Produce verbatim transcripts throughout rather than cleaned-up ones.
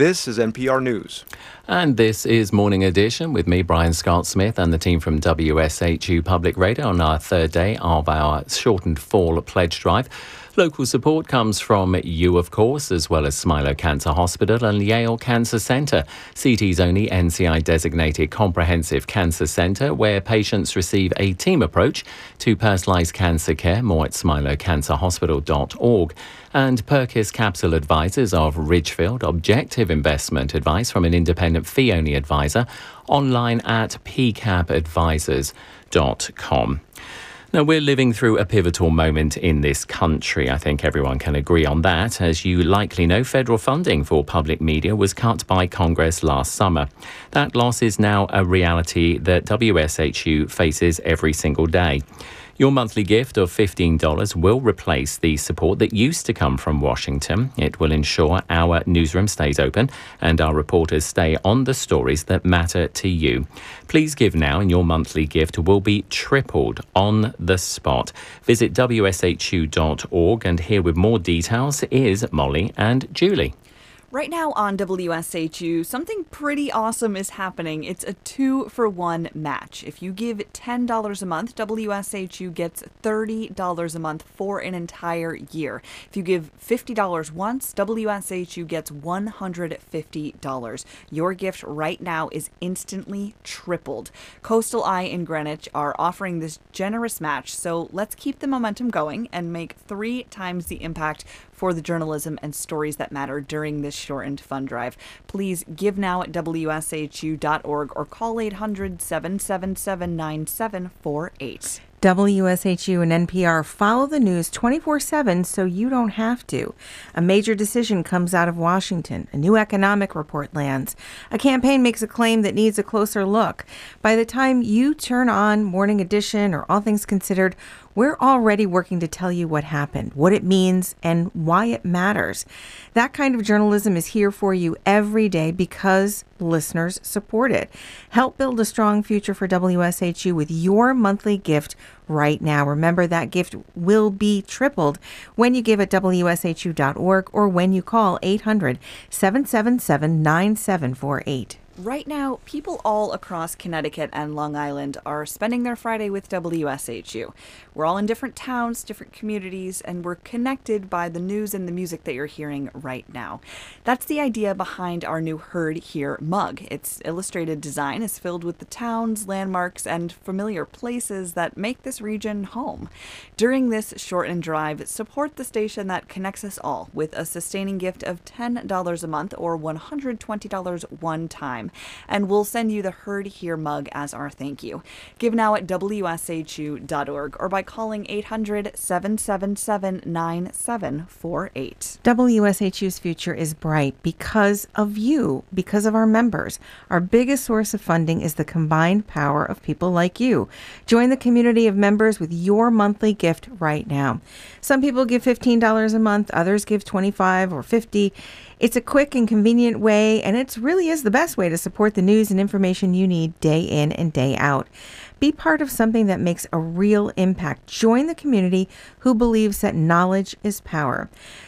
This is N P R News. And this is Morning Edition with me, Brian Scott Smith, and the team from W S H U Public Radio on our third day of our shortened fall pledge drive. Local support comes from you, of course, as well as Smilow Cancer Hospital and Yale Cancer Centre, C T's only N C I-designated comprehensive cancer centre where patients receive a team approach to personalised cancer care. More at smilow cancer hospital dot org. And Perkis Capital Advisors of Ridgefield, objective investment advice from an independent fee-only advisor, online at p cap advisors dot com. Now, we're living through a pivotal moment in this country. I think everyone can agree on that. As you likely know, federal funding for public media was cut by Congress last summer. That loss is now a reality that W S H U faces every single day. Your monthly gift of fifteen dollars will replace the support that used to come from Washington. It will ensure our newsroom stays open and our reporters stay on the stories that matter to you. Please give now and your monthly gift will be tripled on the spot. Visit W S H U dot org, and here with more details is Molly and Julie. Right now on W S H U, something pretty awesome is happening. It's a two-for-one match. If you give ten dollars a month, W S H U gets thirty dollars a month for an entire year. If you give fifty dollars once, W S H U gets one hundred fifty dollars. Your gift right now is instantly tripled. Coastal Eye and Greenwich are offering this generous match, so let's keep the momentum going and make three times the impact for the journalism and stories that matter during this shortened fund drive. Please give now at W S H U dot org or call eight hundred, seven seven seven, nine seven four eight. W S H U and N P R follow the news twenty-four seven so you don't have to. A major decision comes out of Washington. A new economic report lands. A campaign makes a claim that needs a closer look. By the time you turn on Morning Edition or All Things Considered, we're already working to tell you what happened, what it means, and why it matters. That kind of journalism is here for you every day because listeners support it. Help build a strong future for W S H U with your monthly gift right now. Remember, that gift will be tripled when you give at W S H U dot org or when you call eight hundred, seven seven seven, nine seven four eight. Right now, people all across Connecticut and Long Island are spending their Friday with W S H U. We're all in different towns, different communities, and we're connected by the news and the music that you're hearing right now. That's the idea behind our new Heard Here mug. Its illustrated design is filled with the towns, landmarks, and familiar places that make this region home. During this shortened drive, support the station that connects us all with a sustaining gift of ten dollars a month or one hundred twenty dollars one time. And we'll send you the Heard Here mug as our thank you. Give now at W S H U dot org or by calling eight hundred, seven seven seven, nine seven four eight. W S H U's future is bright because of you, because of our members. Our biggest source of funding is the combined power of people like you. Join the community of members with your monthly gift right now. Some people give fifteen dollars a month, others give twenty-five dollars or fifty dollars. It's a quick and convenient way, and it really is the best way to support the news and information you need day in and day out. Be part of something that makes a real impact. Join the community who believes that knowledge is power.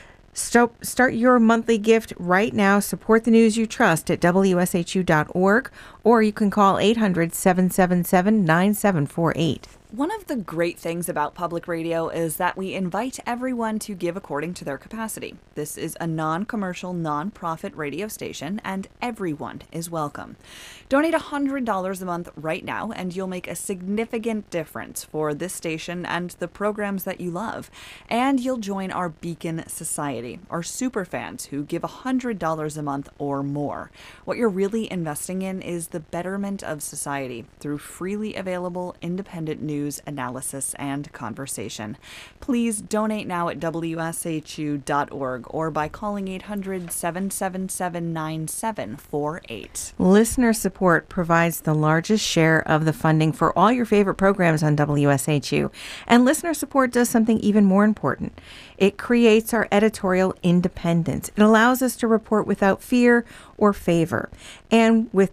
Start, start your monthly gift right now. Support the news you trust at W S H U dot org, or you can call eight hundred, seven seven seven, nine seven four eight. One of the great things about public radio is that we invite everyone to give according to their capacity. This is a non-commercial, non-profit radio station, and everyone is welcome. Donate one hundred dollars a month right now, and you'll make a significant difference for this station and the programs that you love. And you'll join our Beacon Society, our super fans who give one hundred dollars a month or more. What you're really investing in is the betterment of society through freely available independent news, analysis, and conversation. Please donate now at W S H U dot org or by calling eight hundred, seven seven seven, nine seven four eight. Listener support provides the largest share of the funding for all your favorite programs on W S H U. And listener support does something even more important. It creates our editorial independence. It allows us to report without fear or favor. And with democracy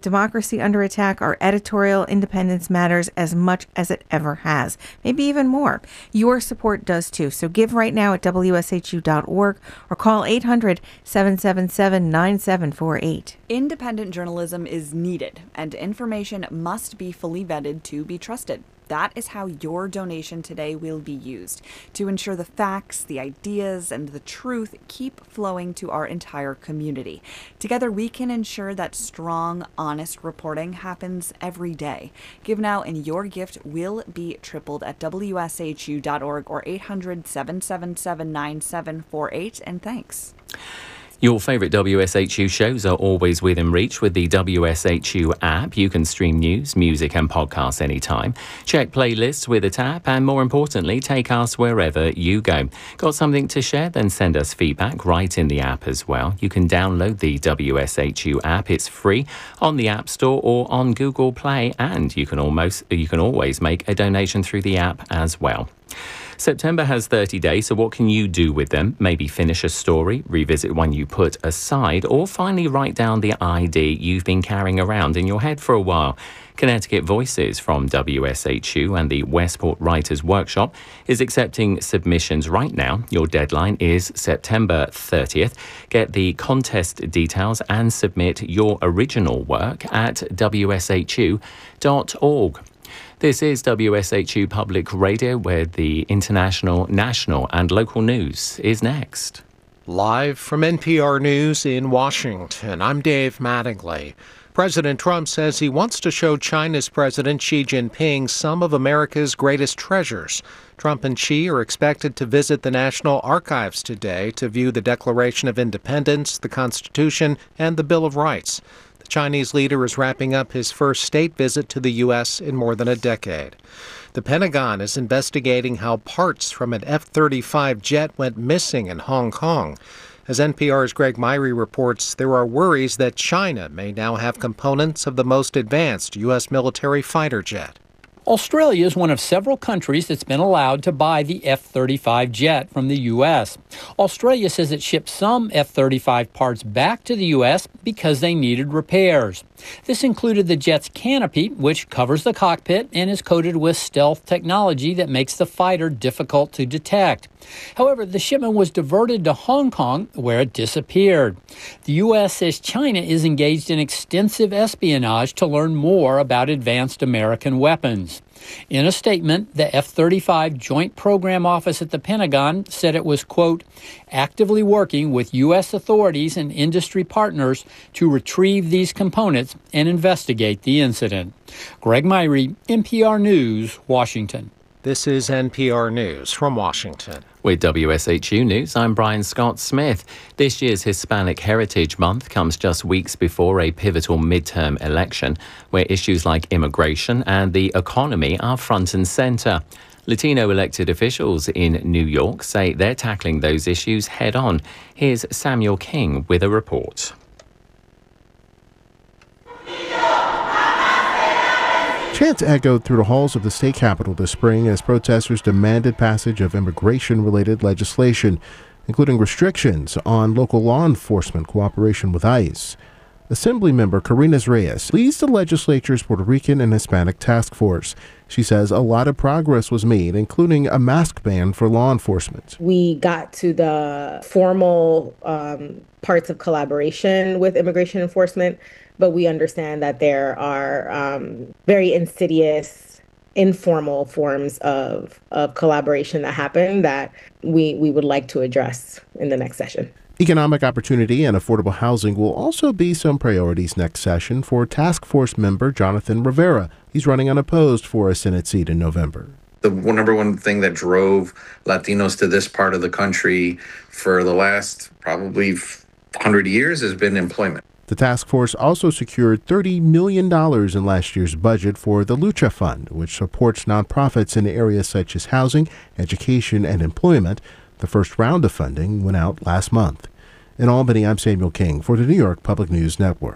democracy under attack, our editorial independence matters as much as it ever has, maybe even more. Your support does too. So give right now at W S H U dot org or call eight hundred, seven seven seven, nine seven four eight. Independent journalism is needed, and information must be fully vetted to be trusted. That is how your donation today will be used, to ensure the facts, the ideas, and the truth keep flowing to our entire community. Together, we can ensure that strong, honest reporting happens every day. Give now, and your gift will be tripled at W S H U dot org or eight hundred, seven seven seven, nine seven four eight, and thanks. Your favourite W S H U shows are always within reach with the W S H U app. You can stream news, music and podcasts anytime. Check playlists with a tap and, more importantly, take us wherever you go. Got something to share? Then send us feedback right in the app as well. You can download the W S H U app. It's free on the App Store or on Google Play, and you can almost you can always make a donation through the app as well. September has thirty days, so what can you do with them? Maybe finish a story, revisit one you put aside, or finally write down the I D you've been carrying around in your head for a while. Connecticut Voices from W S H U and the Westport Writers Workshop is accepting submissions right now. Your deadline is September thirtieth. Get the contest details and submit your original work at W S H U dot org. This is W S H U Public Radio, where the international, national and local news is next. Live from N P R News in Washington, I'm Dave Mattingly. President Trump says he wants to show China's President Xi Jinping some of America's greatest treasures. Trump and Xi are expected to visit the National Archives today to view the Declaration of Independence, the Constitution, and the Bill of Rights. The Chinese leader is wrapping up his first state visit to the U S in more than a decade. The Pentagon is investigating how parts from an F thirty-five jet went missing in Hong Kong. As N P R's Greg Myrie reports, there are worries that China may now have components of the most advanced U S military fighter jet. Australia is one of several countries that's been allowed to buy the F thirty-five jet from the U S. Australia says it shipped some F thirty-five parts back to the U S because they needed repairs. This included the jet's canopy, which covers the cockpit and is coated with stealth technology that makes the fighter difficult to detect. However, the shipment was diverted to Hong Kong, where it disappeared. The U S says China is engaged in extensive espionage to learn more about advanced American weapons. In a statement, the F thirty-five Joint Program Office at the Pentagon said it was, quote, actively working with U S authorities and industry partners to retrieve these components and investigate the incident. Greg Myrie, N P R News, Washington. This is N P R News from Washington. With W S H U News, I'm Brian Scott Smith. This year's Hispanic Heritage Month comes just weeks before a pivotal midterm election, where issues like immigration and the economy are front and center. Latino elected officials in New York say they're tackling those issues head on. Here's Samuel King with a report. Chants echoed through the halls of the state capitol this spring as protesters demanded passage of immigration-related legislation, including restrictions on local law enforcement cooperation with ICE. Assemblymember Karina Reyes leads the legislature's Puerto Rican and Hispanic task force. She says a lot of progress was made, including a mask ban for law enforcement. We got to the formal um, parts of collaboration with immigration enforcement, but we understand that there are um, very insidious, informal forms of, of collaboration that happen that we, we would like to address in the next session. Economic opportunity and affordable housing will also be some priorities next session for task force member Jonathan Rivera. He's running unopposed for a Senate seat in November. The number one thing that drove Latinos to this part of the country for the last probably one hundred years has been employment. The task force also secured thirty million dollars in last year's budget for the Lucha Fund, which supports nonprofits in areas such as housing, education, and employment. The first round of funding went out last month. In Albany, I'm Samuel King for the New York Public News Network.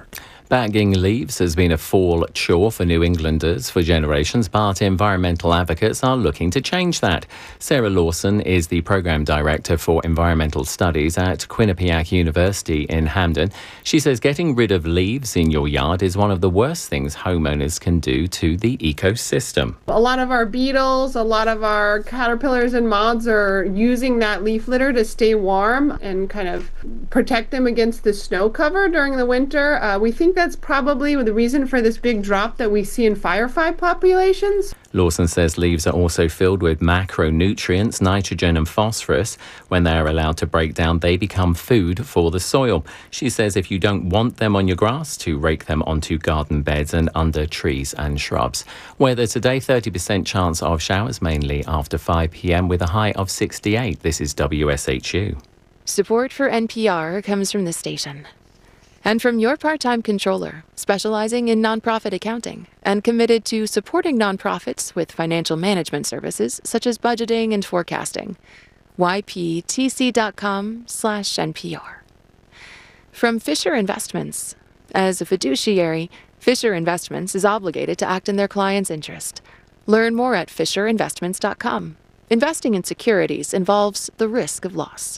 Bagging leaves has been a fall chore for New Englanders for generations, but environmental advocates are looking to change that. Sarah Lawson is the Programme Director for Environmental Studies at Quinnipiac University in Hamden. She says getting rid of leaves in your yard is one of the worst things homeowners can do to the ecosystem. A lot of our beetles, a lot of our caterpillars and moths are using that leaf litter to stay warm and kind of protect them against the snow cover during the winter. Uh, we think that's probably the reason for this big drop that we see in firefly populations. Lawson says leaves are also filled with macronutrients, nitrogen and phosphorus. When they are allowed to break down, they become food for the soil. She says if you don't want them on your grass, to rake them onto garden beds and under trees and shrubs. Weather today, thirty percent chance of showers, mainly after five p.m. with a high of sixty-eight. This is W S H U. Support for N P R comes from this station. And from your part-time controller, specializing in nonprofit accounting and committed to supporting nonprofits with financial management services such as budgeting and forecasting. Y P T C dot com slash N P R. From Fisher Investments. As a fiduciary, Fisher Investments is obligated to act in their client's interest. Learn more at fisher investments dot com. Investing in securities involves the risk of loss.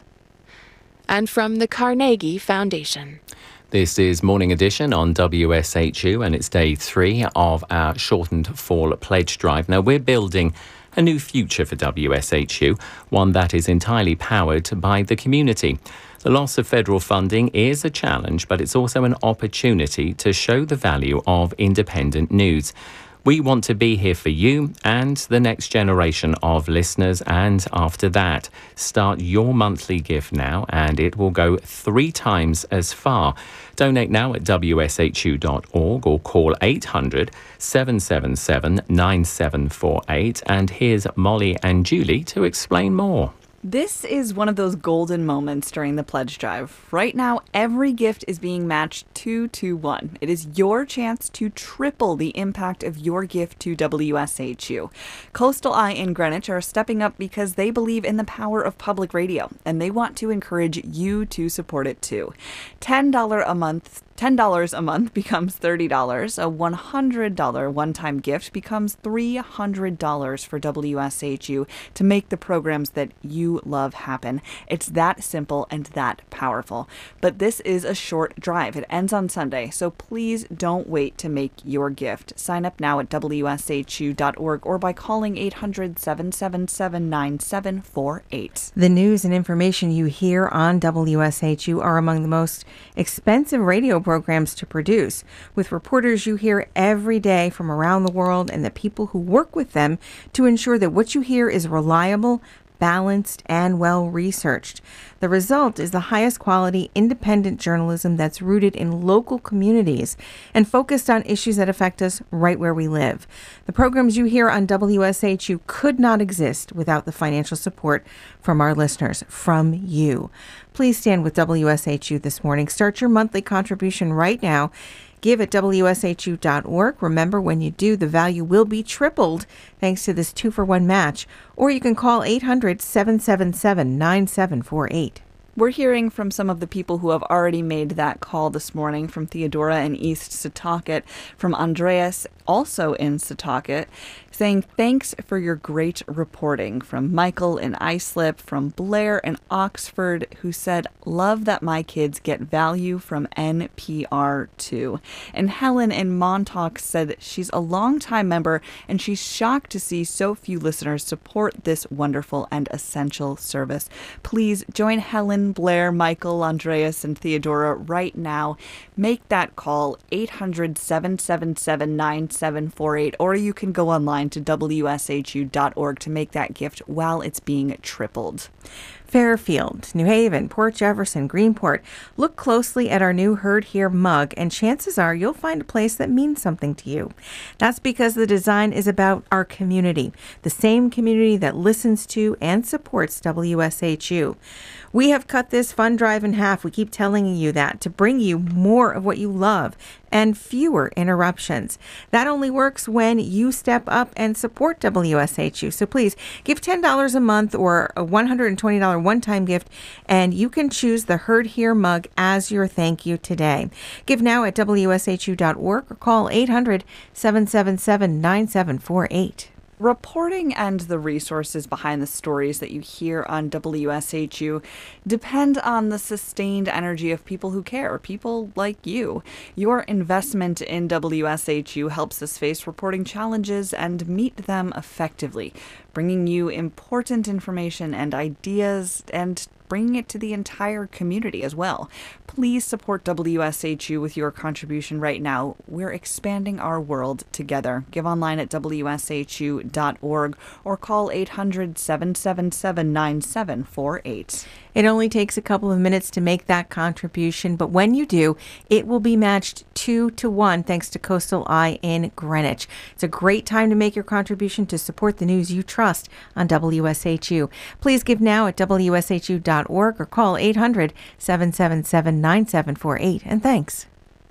And from the Carnegie Foundation. This is Morning Edition on W S H U, and it's day three of our shortened fall pledge drive. Now, we're building a new future for W S H U, one that is entirely powered by the community. The loss of federal funding is a challenge, but it's also an opportunity to show the value of independent news. We want to be here for you and the next generation of listeners. And after that, start your monthly gift now, and it will go three times as far. Donate now at W S H U dot org or call eight hundred, seven seven seven, nine seven four eight. And here's Molly and Julie to explain more. This is one of those golden moments during the pledge drive. Right now, every gift is being matched two to one. It is your chance to triple the impact of your gift to W S H U. Coastal Eye and Greenwich are stepping up because they believe in the power of public radio, and they want to encourage you to support it too. ten dollars a month ten dollars a month becomes thirty dollars. A one hundred dollars one-time gift becomes three hundred dollars for W S H U to make the programs that you love happen. It's that simple and that powerful. But this is a short drive. It ends on Sunday, so please don't wait to make your gift. Sign up now at W S H U dot org or by calling eight hundred, seven seven seven, nine seven four eight. The news and information you hear on W S H U are among the most expensive radio programs to produce, with reporters you hear every day from around the world and the people who work with them to ensure that what you hear is reliable, balanced, and well-researched. The result is the highest quality independent journalism that's rooted in local communities and focused on issues that affect us right where we live. The programs you hear on W S H U could not exist without the financial support from our listeners, from you. Please stand with W S H U this morning. Start your monthly contribution right now. Give at W S H U dot org. Remember, when you do, the value will be tripled thanks to this two-for-one match. Or you can call eight hundred, seven seven seven, nine seven four eight. We're hearing from some of the people who have already made that call this morning, from Theodora in East Setauket, from Andreas, also in Setauket, saying thanks for your great reporting, from Michael in Islip, from Blair in Oxford, who said, love that my kids get value from N P R too. And Helen in Montauk said she's a longtime member and she's shocked to see so few listeners support this wonderful and essential service. Please join Helen, Blair, Michael, Andreas, and Theodora right now. Make that call, eight hundred, seven seven seven, nine seven four eight, or you can go online to W S H U dot org to make that gift while it's being tripled. Fairfield, New Haven, Port Jefferson, Greenport. Look closely at our new Heard Here mug, and chances are you'll find a place that means something to you. That's because the design is about our community, the same community that listens to and supports W S H U. We have cut this fund drive in half. We keep telling you that to bring you more of what you love and fewer interruptions. That only works when you step up and support W S H U. So please give ten dollars a month or a one hundred twenty dollars one-time gift, and you can choose the Heard Here mug as your thank you today. Give now at W S H U dot org or call eight hundred, seven seven seven, nine seven four eight. Reporting and the resources behind the stories that you hear on W S H U depend on the sustained energy of people who care, people like you. Your investment in W S H U helps us face reporting challenges and meet them effectively, bringing you important information and ideas and bringing it to the entire community as well. Please support W S H U with your contribution right now. We're expanding our world together. Give online at W S H U dot org or call eight hundred, seven seven seven, nine seven four eight. It only takes a couple of minutes to make that contribution, but when you do, it will be matched two to one thanks to Coastal Eye in Greenwich. It's a great time to make your contribution to support the news you trust on W S H U. Please give now at W S H U dot org or call eight hundred, seven seven seven, nine seven four eight. And thanks.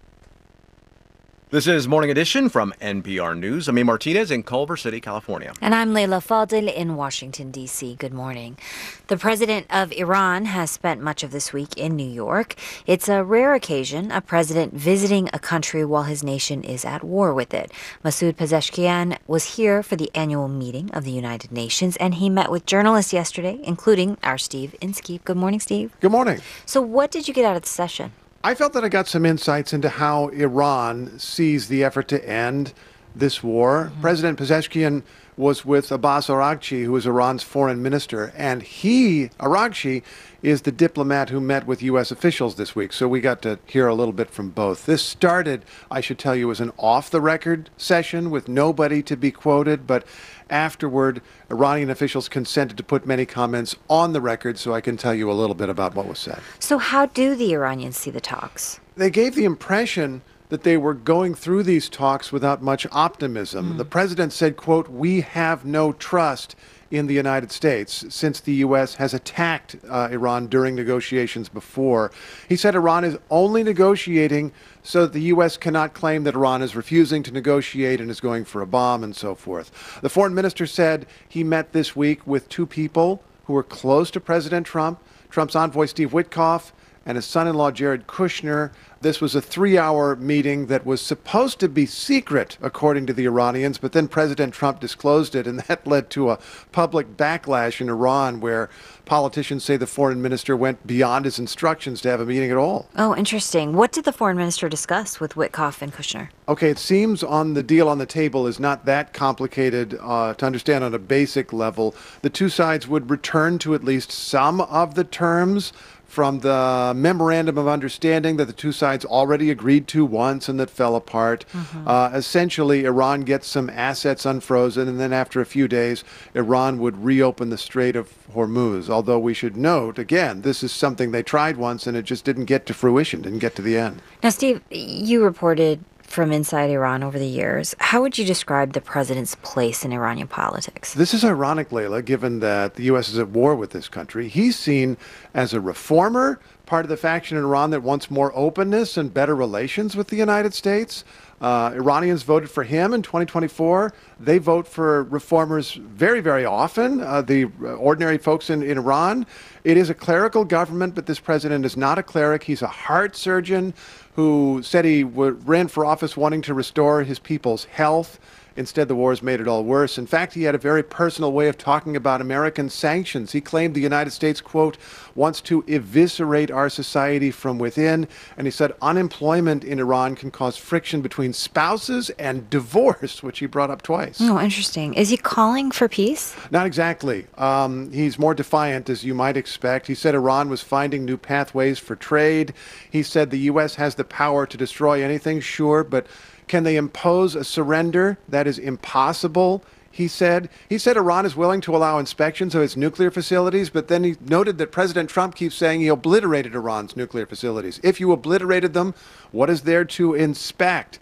This is Morning Edition from N P R News. I'm A. Martinez in Culver City, California. And I'm Leila Fadel in Washington, D C. Good morning. The president of Iran has spent much of this week in New York. It's a rare occasion, a president visiting a country while his nation is at war with it. Masoud Pezeshkian was here for the annual meeting of the United Nations, and he met with journalists yesterday, including our Steve Inskeep. Good morning, Steve. Good morning. So what did you get out of the session? I felt that I got some insights into how Iran sees the effort to end this war. Mm-hmm. President Pezeshkian was with Abbas Araghchi, who is Iran's foreign minister, and he, Araghchi, is the diplomat who met with U S officials this week. So we got to hear a little bit from both. This started, I should tell you, as an off-the-record session with nobody to be quoted, but afterward, Iranian officials consented to put many comments on the record, so I can tell you a little bit about what was said. So how do the Iranians see the talks? They gave the impression that they were going through these talks without much optimism. Mm. The president said, quote, "We have no trust in the United States," since the U S has attacked uh, Iran during negotiations before. He said Iran is only negotiating so that the U S cannot claim that Iran is refusing to negotiate and is going for a bomb and so forth. The foreign minister said he met this week with two people who were close to President Trump, Trump's envoy Steve Witkoff and his son-in-law Jared Kushner. This was a three-hour meeting that was supposed to be secret, according to the Iranians, but then President Trump disclosed it, and that led to a public backlash in Iran where politicians say the foreign minister went beyond his instructions to have a meeting at all. Oh, interesting. What did the foreign minister discuss with Witkoff and Kushner? Okay, it seems on the deal on the table is not that complicated uh, to understand on a basic level. The two sides would return to at least some of the terms from the memorandum of understanding that the two sides already agreed to once and that fell apart. Mm-hmm. Uh, essentially, Iran gets some assets unfrozen, and then after a few days, Iran would reopen the Strait of Hormuz. Although we should note, again, this is something they tried once and it just didn't get to fruition, didn't get to the end. Now, Steve, you reported from inside Iran over the years. How would you describe the president's place in Iranian politics? This is ironic, Leila, given that the U S is at war with this country. He's seen as a reformer, part of the faction in Iran that wants more openness and better relations with the United States. Uh, Iranians voted for him in twenty twenty-four. They vote for reformers very, very often, uh, the ordinary folks in, in Iran. It is a clerical government, but this president is not a cleric. He's a heart surgeon who said he w- ran for office wanting to restore his people's health. Instead, the war has made it all worse. In fact, he had a very personal way of talking about American sanctions. He claimed the United States, quote, wants to eviscerate our society from within. And he said unemployment in Iran can cause friction between spouses and divorce, which he brought up twice. Oh, interesting. Is he calling for peace? Not exactly. Um, he's more defiant, as you might expect. He said Iran was finding new pathways for trade. He said the U S has the power to destroy anything, sure, but can they impose a surrender? That is impossible, he said. He said Iran is willing to allow inspections of its nuclear facilities, but then he noted that President Trump keeps saying he obliterated Iran's nuclear facilities. If you obliterated them, what is there to inspect?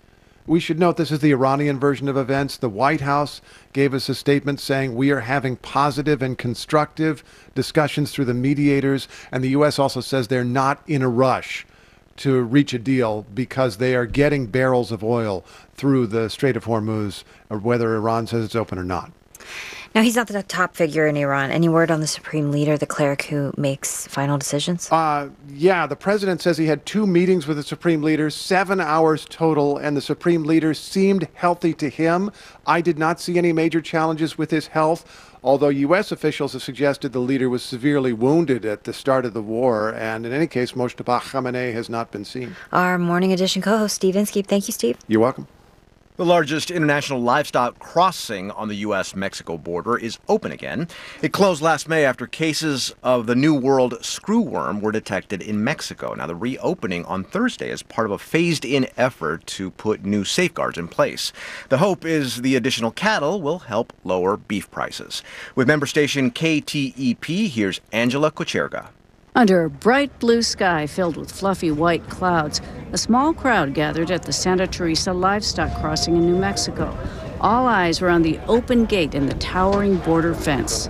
We should note this is the Iranian version of events. The White House gave us a statement saying we are having positive and constructive discussions through the mediators, and the U S also says they're not in a rush to reach a deal because they are getting barrels of oil through the Strait of Hormuz, or whether Iran says it's open or not. Now, he's not the top figure in Iran. Any word on the supreme leader, the cleric who makes final decisions? Uh, yeah, the president says he had two meetings with the supreme leader, seven hours total, and the supreme leader seemed healthy to him. I did not see any major challenges with his health, although U S officials have suggested the leader was severely wounded at the start of the war. And in any case, Mojtaba Khamenei has not been seen. Our Morning Edition co-host, Steve Inskeep. Thank you, Steve. You're welcome. The largest international livestock crossing on the U S Mexico border is open again. It closed last May after cases of the New World screwworm were detected in Mexico. Now, the reopening on Thursday is part of a phased-in effort to put new safeguards in place. The hope is the additional cattle will help lower beef prices. With member station K T E P, here's Angela Kocherga. Under a bright blue sky filled with fluffy white clouds, a small crowd gathered at the Santa Teresa livestock crossing in New Mexico. All eyes were on the open gate and the towering border fence.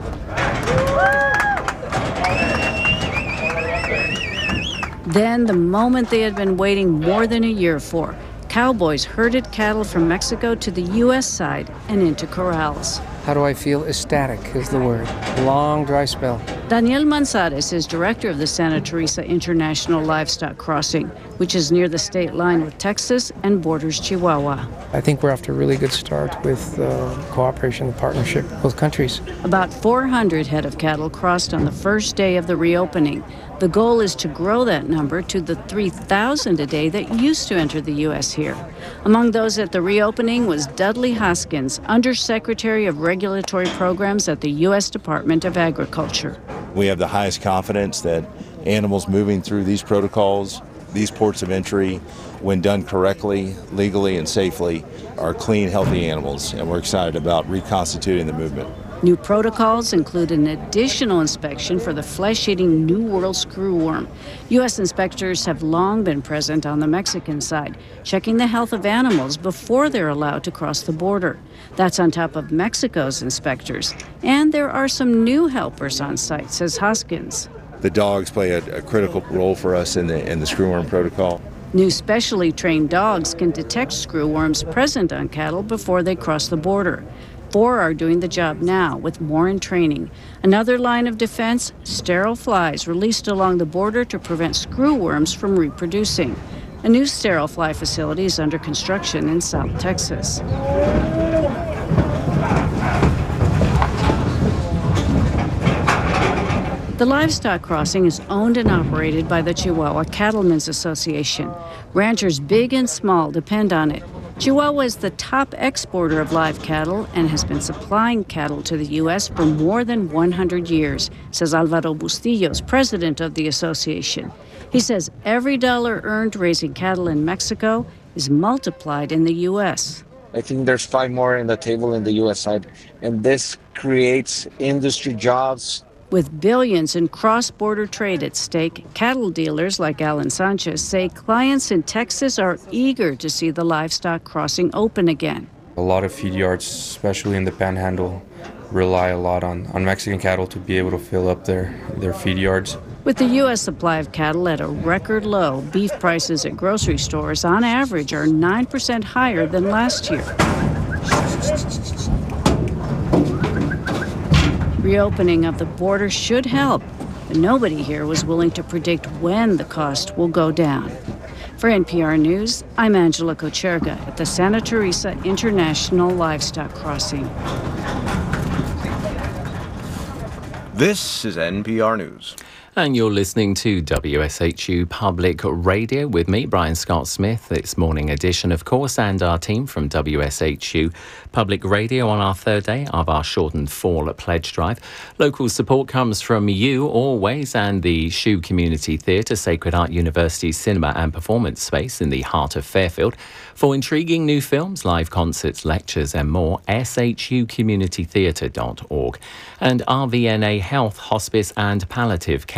Then, the moment they had been waiting more than a year for, cowboys herded cattle from Mexico to the U S side and into corrals. How do I feel? Ecstatic is the word. Long, dry spell. Daniel Manzares is director of the Santa Teresa International Livestock Crossing, which is near the state line with Texas and borders Chihuahua. I think we're off to a really good start with uh, cooperation and partnership with both countries. About four hundred head of cattle crossed on the first day of the reopening. The goal is to grow that number to the three thousand a day that used to enter the U S here. Among those at the reopening was Dudley Hoskins, Undersecretary of Regulatory Programs at the U S Department of Agriculture. We have the highest confidence that animals moving through these protocols, these ports of entry, when done correctly, legally, and safely, are clean, healthy animals, and we're excited about reconstituting the movement. New protocols include an additional inspection for the flesh-eating New World screwworm. U S inspectors have long been present on the Mexican side, checking the health of animals before they're allowed to cross the border. That's on top of Mexico's inspectors. And there are some new helpers on site, says Hoskins. The dogs play a, a critical role for us in the, in the screwworm protocol. New specially trained dogs can detect screwworms present on cattle before they cross the border. Four are doing the job now, with more in training. Another line of defense, sterile flies released along the border to prevent screwworms from reproducing. A new sterile fly facility is under construction in South Texas. The livestock crossing is owned and operated by the Chihuahua Cattlemen's Association. Ranchers big and small depend on it. Chihuahua is the top exporter of live cattle and has been supplying cattle to the U S for more than one hundred years, says Alvaro Bustillos, president of the association. He says every dollar earned raising cattle in Mexico is multiplied in the U S. I think there's five more in the table in the U S side, and this creates industry jobs. With billions in cross-border trade at stake, cattle dealers like Alan Sanchez say clients in Texas are eager to see the livestock crossing open again. A lot of feed yards, especially in the Panhandle, rely a lot on, on Mexican cattle to be able to fill up their, their feed yards. With the U S supply of cattle at a record low, beef prices at grocery stores on average are nine percent higher than last year. Reopening of the border should help, but nobody here was willing to predict when the cost will go down. For N P R News, I'm Angela Kocherga at the Santa Teresa International Livestock Crossing. This is N P R News. And you're listening to W S H U Public Radio with me, Brian Scott Smith. It's morning edition, of course, and our team from W S H U Public Radio on our third day of our shortened fall pledge drive. Local support comes from you always and the S H U Community Theatre, Sacred Heart University's cinema and performance space in the heart of Fairfield. For intriguing new films, live concerts, lectures and more, s h u community theatre dot org. And R V N A Health, Hospice and Palliative Care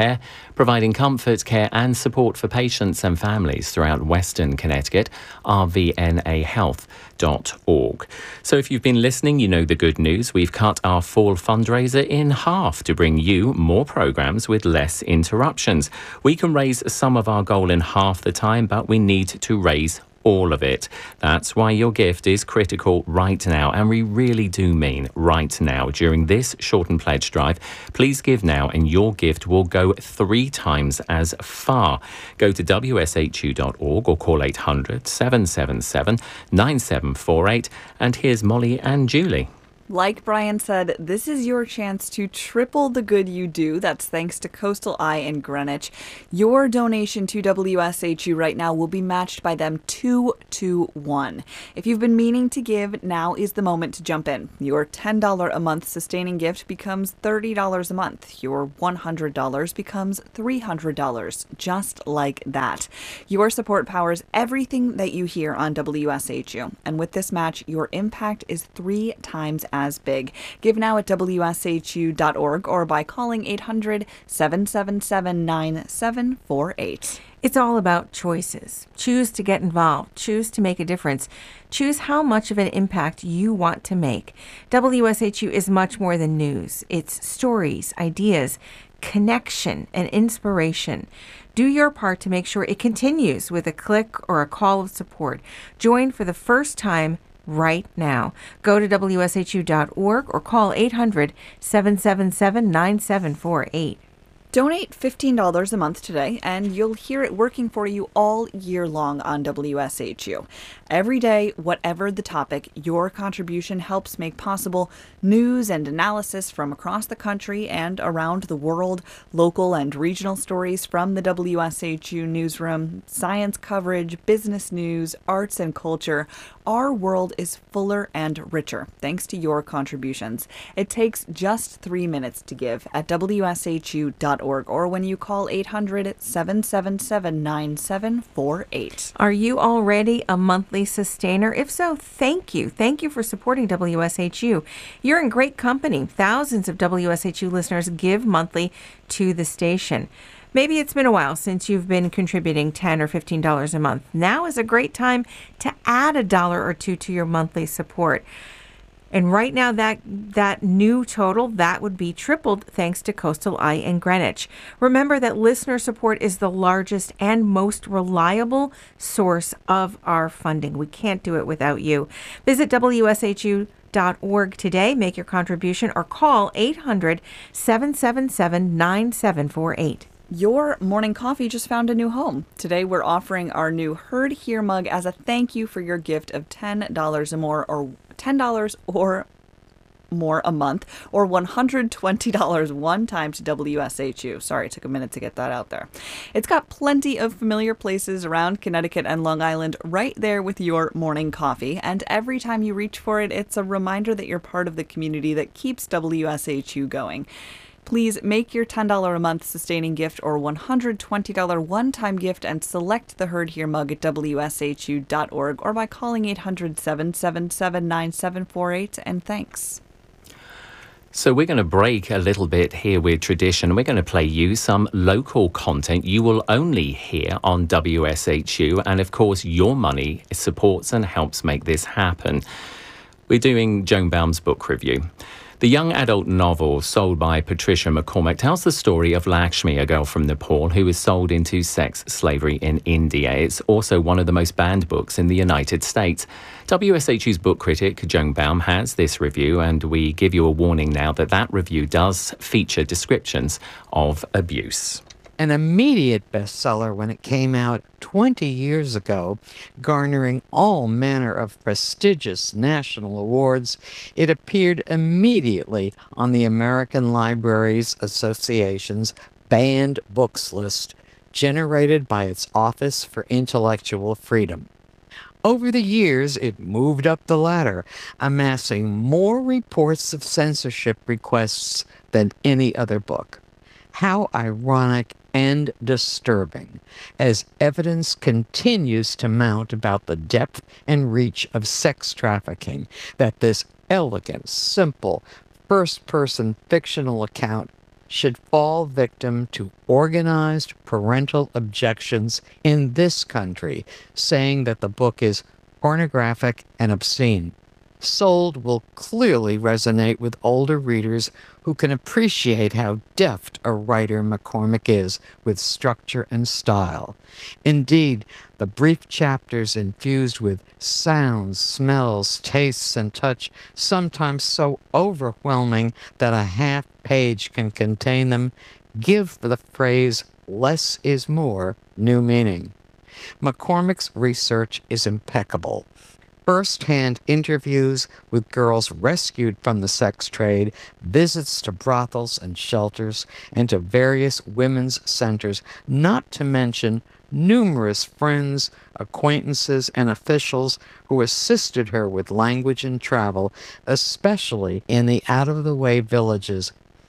Care, providing comfort, care and support for patients and families throughout Western Connecticut, r v n a health dot org. So if you've been listening, you know the good news. We've cut our fall fundraiser in half to bring you more programs with less interruptions. We can raise some of our goal in half the time, but we need to raise all of it. That's why your gift is critical right now, and we really do mean right now. During this shortened pledge drive, please give now and your gift will go three times as far. Go to w s h u dot org or call eight hundred, seven seven seven, nine seven four eight. And here's Molly and Julie. Like Brian said, this is your chance to triple the good you do. That's thanks to Coastal Eye in Greenwich. Your donation to W S H U right now will be matched by them two to one. If you've been meaning to give, now is the moment to jump in. Your ten dollars a month sustaining gift becomes thirty dollars a month. Your one hundred dollars becomes three hundred dollars, just like that. Your support powers everything that you hear on W S H U. And with this match, your impact is three times as big. Give now at w s h u dot org or by calling eight hundred, seven seven seven, nine seven four eight. It's all about choices. Choose to get involved. Choose to make a difference. Choose how much of an impact you want to make. W S H U is much more than news. It's stories, ideas, connection, and inspiration. Do your part to make sure it continues with a click or a call of support. Join for the first time right now. Go to w s h u dot org or call eight hundred, seven seven seven, nine seven four eight. Donate fifteen dollars a month today, and you'll hear it working for you all year long on W S H U. Every day, whatever the topic, your contribution helps make possible news and analysis from across the country and around the world, local and regional stories from the W S H U newsroom, science coverage, business news, arts and culture. Our world is fuller and richer thanks to your contributions. It takes just three minutes to give at w s h u dot org or when you call eight hundred, seven seven seven, nine seven four eight. Are you already a monthly sustainer? If so, thank you. Thank you for supporting W S H U. You're in great company. Thousands of W S H U listeners give monthly to the station. Maybe it's been a while since you've been contributing ten dollars or fifteen dollars a month. Now is a great time to add a dollar or two to your monthly support. And right now, that that new total, that would be tripled thanks to Coastal Eye in Greenwich. Remember that listener support is the largest and most reliable source of our funding. We can't do it without you. Visit w s h u dot org today, make your contribution, or call eight hundred, seven seven seven, nine seven four eight. Your morning coffee just found a new home. Today we're offering our new Heard Here mug as a thank you for your gift of ten dollars or more, or ten dollars or more a month, or one hundred twenty dollars one time to W S H U. Sorry, it took a minute to get that out there. It's got plenty of familiar places around Connecticut and Long Island right there with your morning coffee, and every time you reach for it, it's a reminder that you're part of the community that keeps W S H U going. Please make your ten dollars a month sustaining gift or one hundred twenty dollars one-time gift and select the Heard Here mug at w s h u dot org or by calling eight hundred, seven seven seven, nine seven four eight, and thanks. So we're going to break a little bit here with tradition. We're going to play you some local content you will only hear on W S H U. And of course, your money supports and helps make this happen. We're doing Joan Baum's book review. The young adult novel sold by Patricia McCormack tells the story of Lakshmi, a girl from Nepal who was sold into sex slavery in India. It's also one of the most banned books in the United States. W S H U's book critic, Joan Baum, has this review, and we give you a warning now that that review does feature descriptions of abuse. An immediate bestseller when it came out twenty years ago, garnering all manner of prestigious national awards, it appeared immediately on the American Libraries Association's banned books list, generated by its Office for Intellectual Freedom. Over the years, it moved up the ladder, amassing more reports of censorship requests than any other book. How ironic and disturbing, as evidence continues to mount about the depth and reach of sex trafficking, that this elegant, simple, first-person fictional account should fall victim to organized parental objections in this country, saying that the book is pornographic and obscene. Sold will clearly resonate with older readers who can appreciate how deft a writer McCormick is with structure and style. Indeed, the brief chapters infused with sounds, smells, tastes, and touch, sometimes so overwhelming that a half page can contain them, give the phrase "less is more" new meaning. McCormick's research is impeccable. First-hand interviews with girls rescued from the sex trade, visits to brothels and shelters, and to various women's centers, not to mention numerous friends, acquaintances, and officials who assisted her with language and travel, especially in the out-of-the-way villages.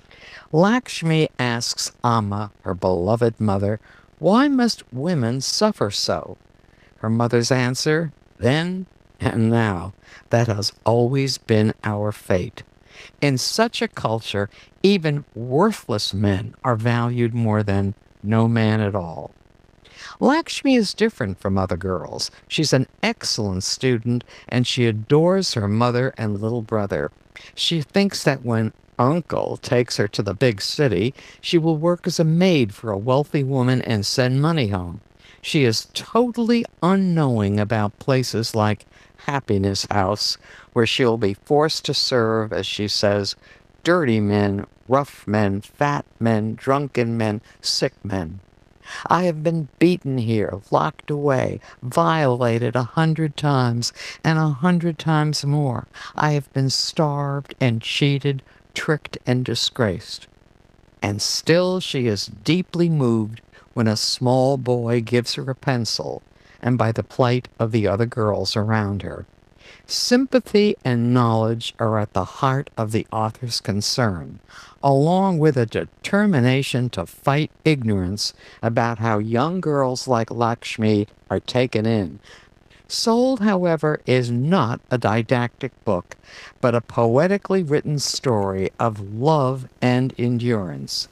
Lakshmi asks Amma, her beloved mother, why must women suffer so? Her mother's answer, then and now, that has always been our fate. In such a culture, even worthless men are valued more than no man at all. Lakshmi is different from other girls. She's an excellent student, and she adores her mother and little brother. She thinks that when Uncle takes her to the big city, she will work as a maid for a wealthy woman and send money home. She is totally unknowing about places like Happiness House, where she'll be forced to serve, as she says, dirty men, rough men, fat men, drunken men, sick men. I have been beaten here, locked away, violated a hundred times, and a hundred times more. I have been starved and cheated, tricked and disgraced. And still she is deeply moved when a small boy gives her a pencil, and by the plight of the other girls around her. Sympathy and knowledge are at the heart of the author's concern, along with a determination to fight ignorance about how young girls like Lakshmi are taken in. Sold, however, is not a didactic book, but a poetically written story of love and endurance.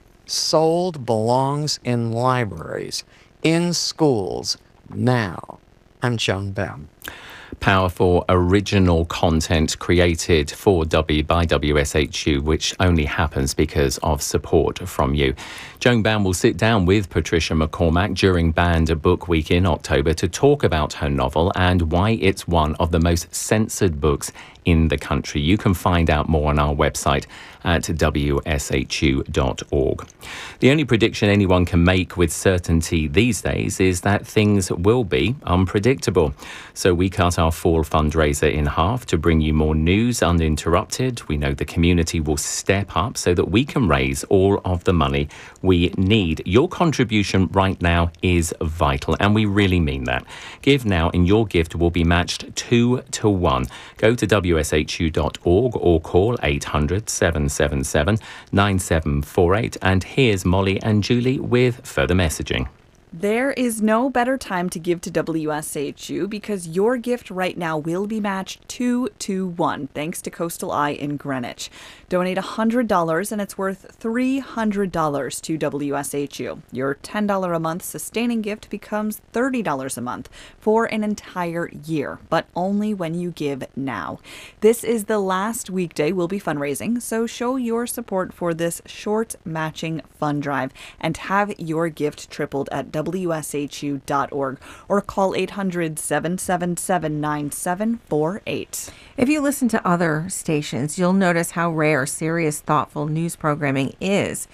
Sold belongs in libraries, in schools, now. I'm Joan Bam. Powerful original content created for W by W S H U, which only happens because of support from you. Joan Bam will sit down with Patricia McCormack during Banned Book Week in October to talk about her novel and why it's one of the most censored books in the country. You can find out more on our website at w s h u dot org. The only prediction anyone can make with certainty these days is that things will be unpredictable. So we cut our fall fundraiser in half to bring you more news uninterrupted. We know the community will step up so that we can raise all of the money we need. Your contribution right now is vital, and we really mean that. Give now and your gift will be matched two to one. Go to w s h u dot org or call eight hundred, seven seven seven, nine seven four eight. And here's Molly and Julie with further messaging. There is no better time to give to W S H U because your gift right now will be matched two to one thanks to Coastal Eye in Greenwich. Donate one hundred dollars and it's worth three hundred dollars to W S H U. Your ten dollars a month sustaining gift becomes thirty dollars a month for an entire year, but only when you give now. This is the last weekday we'll be fundraising, so show your support for this short matching fund drive and have your gift tripled at w s h u dot org or call eight hundred, seven seven seven, nine seven four eight. If you listen to other stations, you'll notice how rare serious, thoughtful news programming is.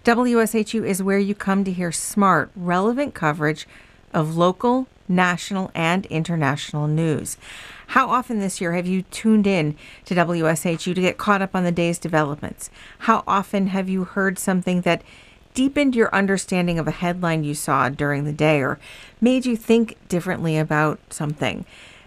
W S H U is where you come to hear smart, relevant coverage of local, national, and international news. How often this year have you tuned in to W S H U to get caught up on the day's developments? How often have you heard something that deepened your understanding of a headline you saw during the day or made you think differently about something?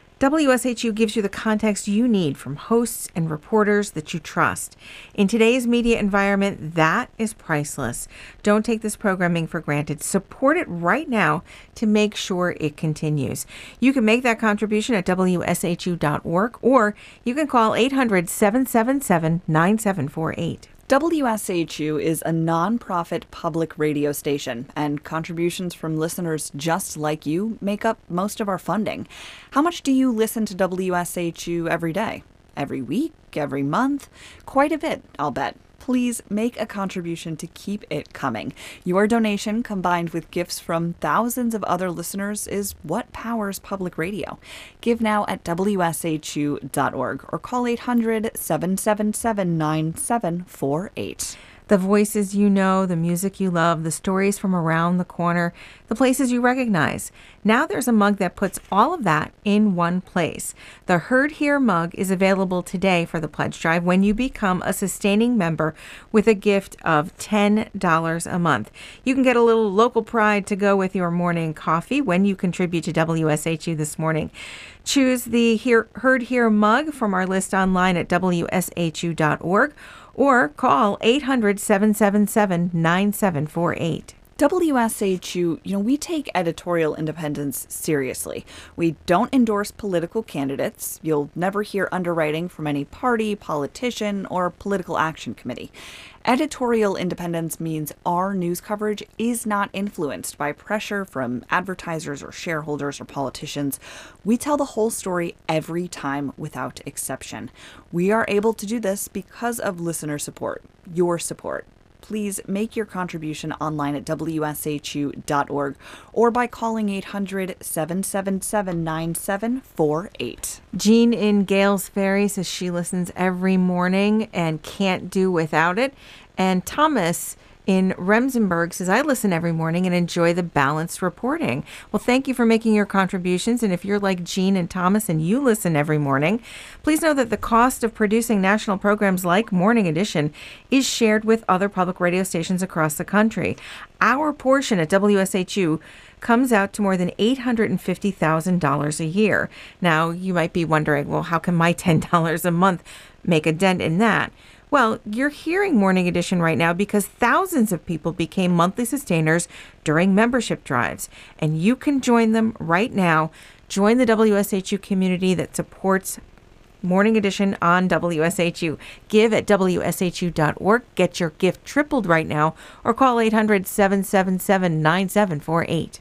W S H U gives you the context you need from hosts and reporters that you trust. In today's media environment, that is priceless. Don't take this programming for granted. Support it right now to make sure it continues. You can make that contribution at w s h u dot org or you can call eight hundred, seven seven seven, nine seven four eight. W S H U is a nonprofit public radio station, and contributions from listeners just like you make up most of our funding. How much do you listen to W S H U every day? Every week? Every month? Quite a bit, I'll bet. Please make a contribution to keep it coming. Your donation, combined with gifts from thousands of other listeners, is what powers public radio. Give now at W S H U dot org or call eight hundred, seven seven seven, nine seven four eight. The voices you know, the music you love, the stories from around the corner, the places you recognize. Now there's a mug that puts all of that in one place. The Heard Here mug is available today for the pledge drive when you become a sustaining member with a gift of ten dollars a month. You can get a little local pride to go with your morning coffee when you contribute to W S H U this morning. Choose the Hear, Heard Here mug from our list online at W S H U dot org. Or call eight hundred, seven seven seven, nine seven four eight. W S H U, you know, we take editorial independence seriously. We don't endorse political candidates. You'll never hear underwriting from any party, politician, or political action committee. Editorial independence means our news coverage is not influenced by pressure from advertisers or shareholders or politicians. We tell the whole story every time without exception. We are able to do this because of listener support, your support. Please make your contribution online at W S H U dot org or by calling eight hundred, seven seven seven, nine seven four eight. Jean in Gales Ferry says she listens every morning and can't do without it. And Thomas in Remsenburg says, I listen every morning and enjoy the balanced reporting. Well, thank you for making your contributions. And if you're like Jean and Thomas and you listen every morning, please know that the cost of producing national programs like Morning Edition is shared with other public radio stations across the country. Our portion at W S H U comes out to more than eight hundred fifty thousand dollars a year. Now, you might be wondering, well, how can my ten dollars a month make a dent in that? Well, you're hearing Morning Edition right now because thousands of people became monthly sustainers during membership drives, and you can join them right now. Join the W S H U community that supports Morning Edition on W S H U. Give at W S H U dot org. Get your gift tripled right now, or call eight hundred, seven seven seven, nine seven four eight.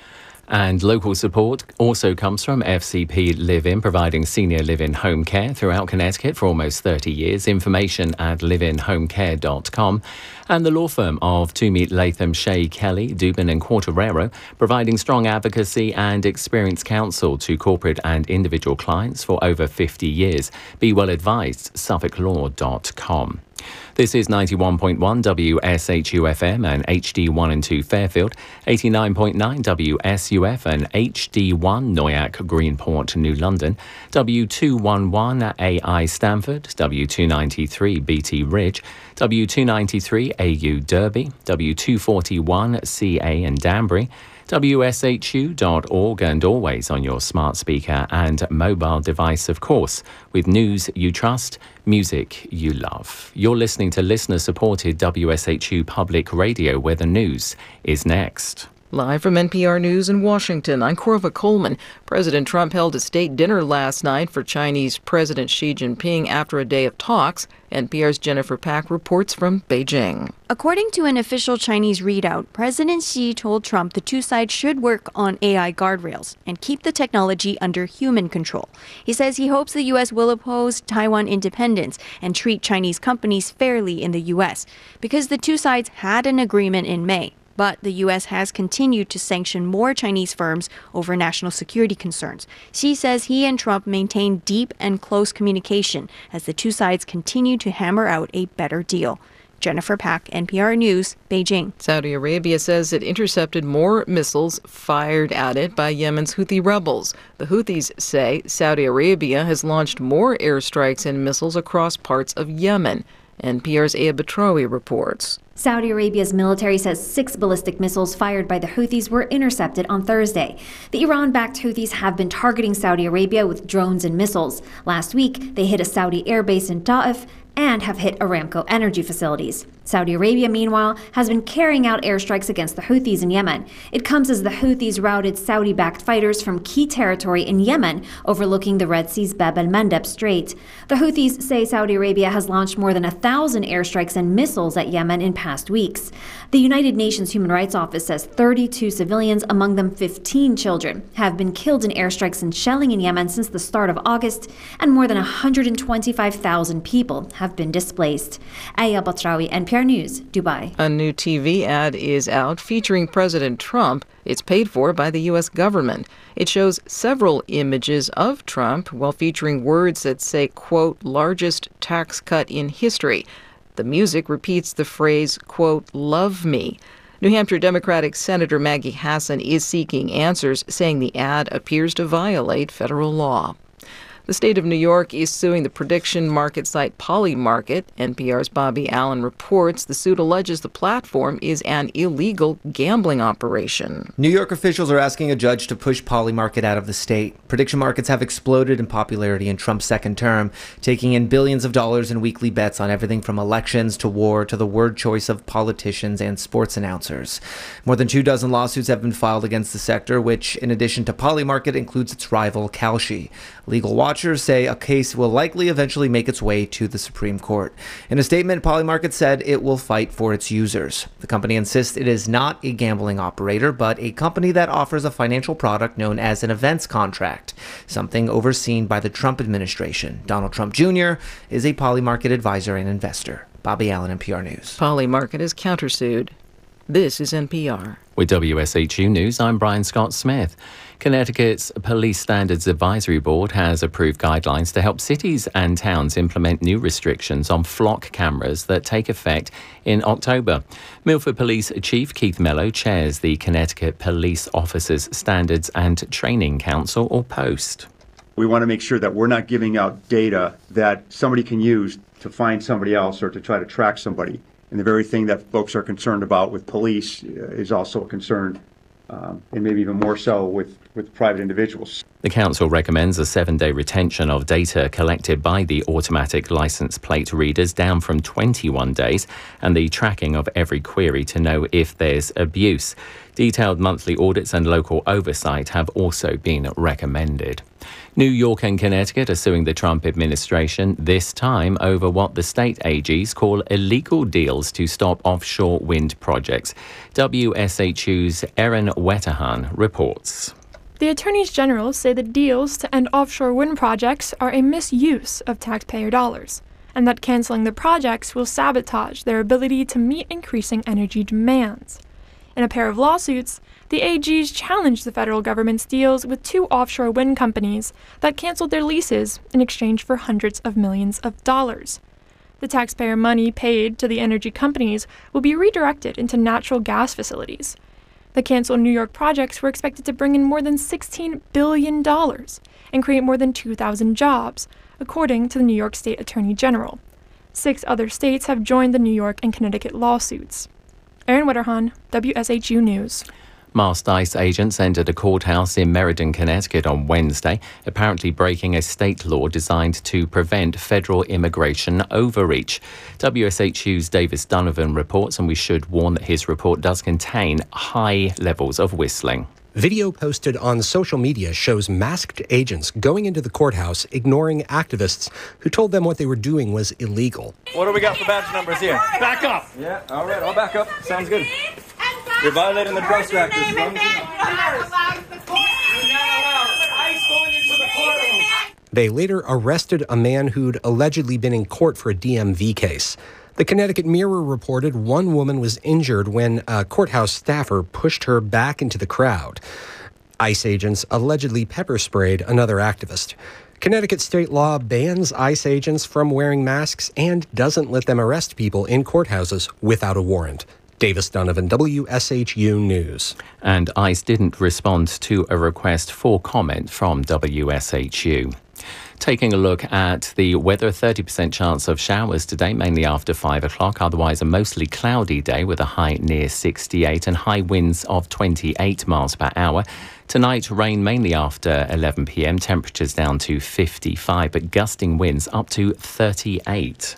And local support also comes from F C P Live-In, providing senior live-in home care throughout Connecticut for almost thirty years. Information at live in home care dot com. And the law firm of Toomey, Latham, Shea, Kelly, Dubin and Quartararo, providing strong advocacy and experienced counsel to corporate and individual clients for over fifty years. Be well advised, suffolk law dot com. This is ninety-one point one W S H U F M and H D one and two Fairfield, eighty-nine point nine W S U F and H D one Noyac, Greenport, New London, W two eleven A I Stamford, W two ninety-three B T Ridge, W two ninety-three A U Derby, W two forty-one C A and Danbury, W S H U dot org, and always on your smart speaker and mobile device, of course, with news you trust, music you love. You're listening to listener-supported W S H U Public Radio, where the news is next. Live from N P R News in Washington, I'm Corva Coleman. President Trump held a state dinner last night for Chinese President Xi Jinping after a day of talks. N P R's Jennifer Pack reports from Beijing. According to an official Chinese readout, President Xi told Trump the two sides should work on A I guardrails and keep the technology under human control. He says he hopes the U S will oppose Taiwan independence and treat Chinese companies fairly in the U S because the two sides had an agreement in May. But the U S has continued to sanction more Chinese firms over national security concerns. Xi says he and Trump maintain deep and close communication as the two sides continue to hammer out a better deal. Jennifer Pack, N P R News, Beijing. Saudi Arabia says it intercepted more missiles fired at it by Yemen's Houthi rebels. The Houthis say Saudi Arabia has launched more airstrikes and missiles across parts of Yemen. N P R's Aya Betrawi reports. Saudi Arabia's military says six ballistic missiles fired by the Houthis were intercepted on Thursday. The Iran-backed Houthis have been targeting Saudi Arabia with drones and missiles. Last week, they hit a Saudi airbase in Ta'if and have hit Aramco energy facilities. Saudi Arabia, meanwhile, has been carrying out airstrikes against the Houthis in Yemen. It comes as the Houthis routed Saudi-backed fighters from key territory in Yemen, overlooking the Red Sea's Bab el-Mandeb Strait. The Houthis say Saudi Arabia has launched more than a thousand airstrikes and missiles at Yemen in past weeks. The United Nations Human Rights Office says thirty-two civilians, among them fifteen children, have been killed in airstrikes and shelling in Yemen since the start of August, and more than one hundred twenty-five thousand people have been displaced. Aya Batrawi, N P R News, Dubai. A new T V ad is out featuring President Trump. It's paid for by the U S government. It shows several images of Trump while featuring words that say, quote, largest tax cut in history. The music repeats the phrase, quote, love me. New Hampshire Democratic Senator Maggie Hassan is seeking answers, saying the ad appears to violate federal law. The state of New York is suing the prediction market site Polymarket. N P R's Bobby Allen reports the suit alleges the platform is an illegal gambling operation. New York officials are asking a judge to push Polymarket out of the state. Prediction markets have exploded in popularity in Trump's second term, taking in billions of dollars in weekly bets on everything from elections to war to the word choice of politicians and sports announcers. More than two dozen lawsuits have been filed against the sector, which, in addition to Polymarket, includes its rival Kalshi. Legal watchers say a case will likely eventually make its way to the Supreme Court. In a statement, Polymarket said it will fight for its users. The company insists it is not a gambling operator, but a company that offers a financial product known as an events contract, something overseen by the Trump administration. Donald Trump Junior is a Polymarket advisor and investor. Bobby Allen, N P R News. Polymarket is countersued. This is N P R. With W S H U News, I'm Brian Scott Smith. Connecticut's Police Standards Advisory Board has approved guidelines to help cities and towns implement new restrictions on flock cameras that take effect in October. Milford Police Chief Keith Mello chairs the Connecticut Police Officers Standards and Training Council, or POST. We want to make sure that we're not giving out data that somebody can use to find somebody else or to try to track somebody. And the very thing that folks are concerned about with police is also a concern, um, and maybe even more so with, with private individuals. The council recommends a seven-day retention of data collected by the automatic license plate readers down from twenty-one days, and the tracking of every query to know if there's abuse. Detailed monthly audits and local oversight have also been recommended. New York and Connecticut are suing the Trump administration, this time over what the state A Gs call illegal deals to stop offshore wind projects. W S H U's Erin Wetterhan reports. The attorneys general say the deals to end offshore wind projects are a misuse of taxpayer dollars, and that canceling the projects will sabotage their ability to meet increasing energy demands. In a pair of lawsuits, the A Gs challenged the federal government's deals with two offshore wind companies that canceled their leases in exchange for hundreds of millions of dollars. The taxpayer money paid to the energy companies will be redirected into natural gas facilities. The canceled New York projects were expected to bring in more than sixteen billion dollars and create more than two thousand jobs, according to the New York State Attorney General. Six other states have joined the New York and Connecticut lawsuits. Erin Wetterhan, W S H U News. Masked ICE agents entered a courthouse in Meriden, Connecticut on Wednesday, apparently breaking a state law designed to prevent federal immigration overreach. W S H U's Davis Donovan reports, and we should warn that his report does contain high levels of whistling. Video posted on social media shows masked agents going into the courthouse, ignoring activists who told them what they were doing was illegal. What do we got for badge numbers here? Back up! Yeah, all right, I'll back up. Sounds good. You're violating the Trust Act. They later arrested a man who'd allegedly been in court for a D M V case. The Connecticut Mirror reported one woman was injured when a courthouse staffer pushed her back into the crowd. ICE agents allegedly pepper sprayed another activist. Connecticut state law bans ICE agents from wearing masks and doesn't let them arrest people in courthouses without a warrant. Davis Donovan, W S H U News. And ICE didn't respond to a request for comment from W S H U. Taking a look at the weather, thirty percent chance of showers today, mainly after five o'clock. Otherwise, a mostly cloudy day with a high near sixty-eight and high winds of twenty-eight miles per hour. Tonight, rain mainly after eleven p.m. Temperatures down to fifty-five, but gusting winds up to thirty-eight.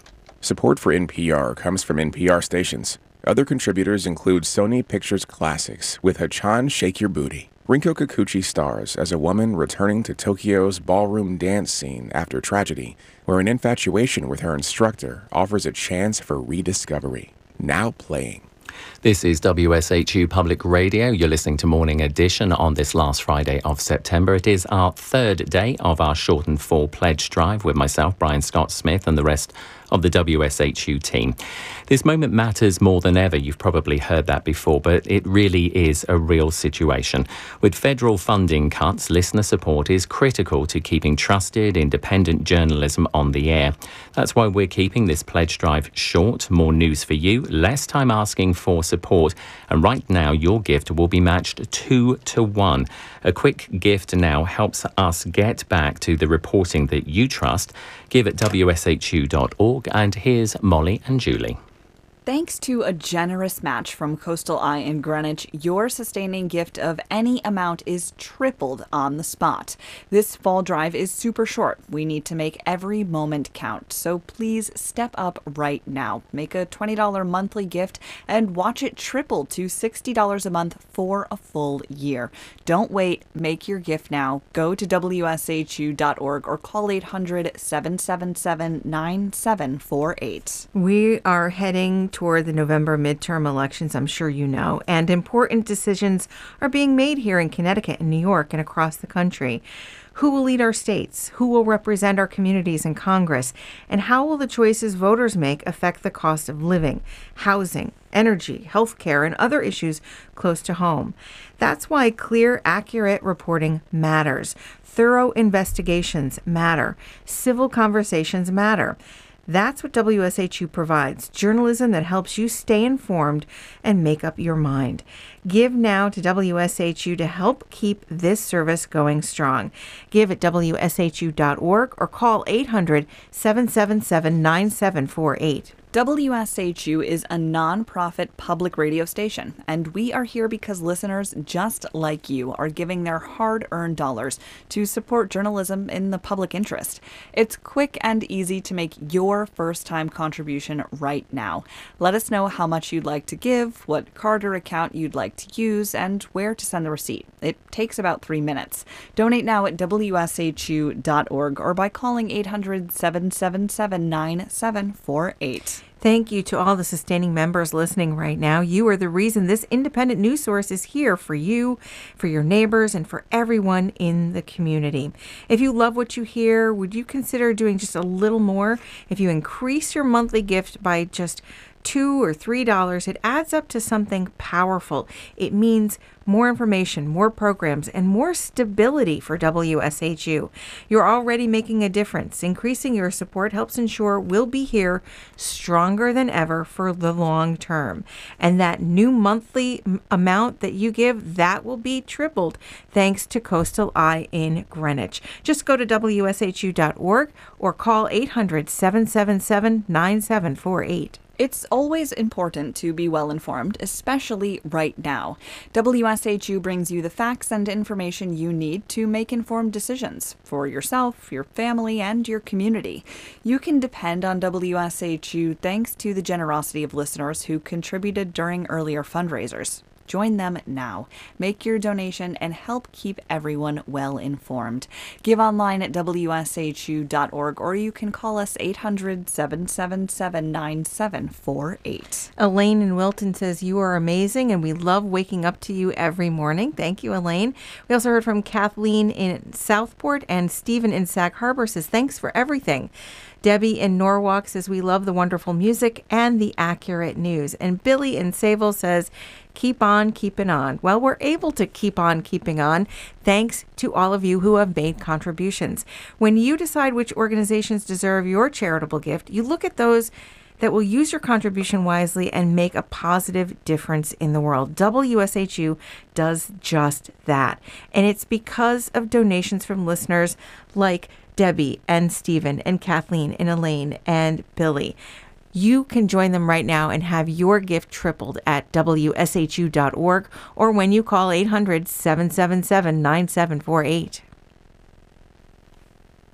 Support for N P R comes from N P R stations. Other contributors include Sony Pictures Classics with Hachan Shake Your Booty. Rinko Kikuchi stars as a woman returning to Tokyo's ballroom dance scene after tragedy, where an infatuation with her instructor offers a chance for rediscovery. Now playing. This is W S H U Public Radio. You're listening to Morning Edition on this last Friday of September. It is our third day of our shortened fall pledge drive with myself, Brian Scott Smith, and the rest of the W S H U team. This moment matters more than ever. You've probably heard that before, but it really is a real situation. With federal funding cuts, listener support is critical to keeping trusted, independent journalism on the air. That's why we're keeping this pledge drive short. More news for you, less time asking for support. And right now, your gift will be matched two to one. A quick gift now helps us get back to the reporting that you trust. Give at W S H U dot org. And here's Molly and Julie. Thanks to a generous match from Coastal Eye in Greenwich, your sustaining gift of any amount is tripled on the spot. This fall drive is super short. We need to make every moment count. So please step up right now. Make a twenty dollars monthly gift and watch it triple to sixty dollars a month for a full year. Don't wait. Make your gift now. Go to W S H U dot org or call eight hundred, seven seven seven, nine seven four eight. We are heading toward the November midterm elections, I'm sure you know, and important decisions are being made here in Connecticut and New York and across the country. Who will lead our states? Who will represent our communities in Congress? And how will the choices voters make affect the cost of living, housing, energy, healthcare, and other issues close to home? That's why clear, accurate reporting matters. Thorough investigations matter. Civil conversations matter. That's what W S H U provides, journalism that helps you stay informed and make up your mind. Give now to W S H U to help keep this service going strong. Give at W S H U dot org or call eight hundred, seven seven seven, nine seven four eight. W S H U is a nonprofit public radio station, and we are here because listeners just like you are giving their hard-earned dollars to support journalism in the public interest. It's quick and easy to make your first-time contribution right now. Let us know how much you'd like to give, what card or account you'd like to use, and where to send the receipt. It takes about three minutes. Donate now at W S H U dot org or by calling eight hundred, seven seven seven, nine seven four eight. Thank you to all the sustaining members listening right now. You are the reason this independent news source is here for you, for your neighbors, and for everyone in the community. If you love what you hear, would you consider doing just a little more? If you increase your monthly gift by just two or three dollars, it adds up to something powerful. It means more information, more programs, and more stability for W S H U. You're already making a difference. Increasing your support helps ensure we'll be here stronger than ever for the long term. And that new monthly m- amount that you give, that will be tripled thanks to Coastal Eye in Greenwich. Just go to W S H U dot org or call eight hundred, seven seven seven, nine seven four eight. It's always important to be well informed, especially right now. W S H U brings you the facts and information you need to make informed decisions for yourself, your family, and your community. You can depend on W S H U thanks to the generosity of listeners who contributed during earlier fundraisers. Join them now. Make your donation and help keep everyone well informed. Give online at W S H U dot org or you can call us eight hundred, seven seven seven, nine seven four eight. Elaine in Wilton says, you are amazing and we love waking up to you every morning. Thank you, Elaine. We also heard from Kathleen in Southport, and Stephen in Sag Harbor says, thanks for everything. Debbie in Norwalk says, we love the wonderful music and the accurate news. And Billy in Sayville says, keep on keeping on. Well, we're able to keep on keeping on thanks to all of you who have made contributions. When you decide which organizations deserve your charitable gift, you look at those that will use your contribution wisely and make a positive difference in the world. W S H U does just that. And it's because of donations from listeners like Debbie and Stephen and Kathleen and Elaine and Billy. You can join them right now and have your gift tripled at W S H U dot org or when you call eight hundred, seven seven seven, nine seven four eight.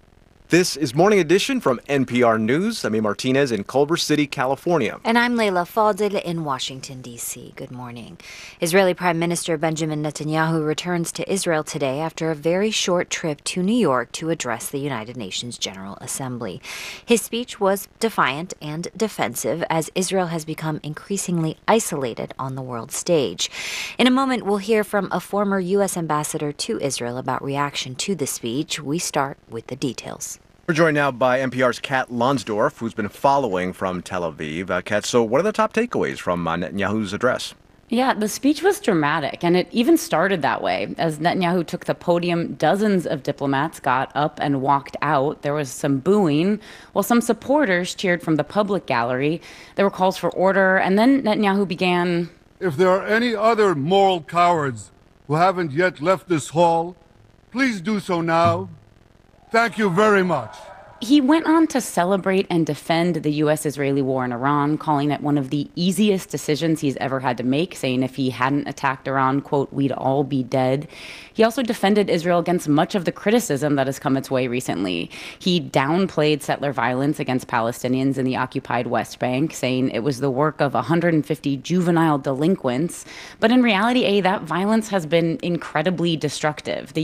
This is Morning Edition from N P R News. I'm A. Martinez in Culver City, California. And I'm Leila Fadel in Washington, D C. Good morning. Israeli Prime Minister Benjamin Netanyahu returns to Israel today after a very short trip to New York to address the United Nations General Assembly. His speech was defiant and defensive as Israel has become increasingly isolated on the world stage. In a moment, we'll hear from a former U S ambassador to Israel about reaction to the speech. We start with the details. We're joined now by N P R's Kat Lonsdorf, who's been following from Tel Aviv. Uh, Kat, so what are the top takeaways from uh, Netanyahu's address? Yeah, the speech was dramatic, and it even started that way. As Netanyahu took the podium, dozens of diplomats got up and walked out. There was some booing, while some supporters cheered from the public gallery. There were calls for order, and then Netanyahu began... If there are any other moral cowards who haven't yet left this hall, please do so now. Thank you very much. He went on to celebrate and defend the U S-Israeli war in Iran, calling it one of the easiest decisions he's ever had to make, saying if he hadn't attacked Iran, quote, we'd all be dead. He also defended Israel against much of the criticism that has come its way recently. He downplayed settler violence against Palestinians in the occupied West Bank, saying it was the work of one hundred fifty juvenile delinquents. But in reality, A, that violence has been incredibly destructive. The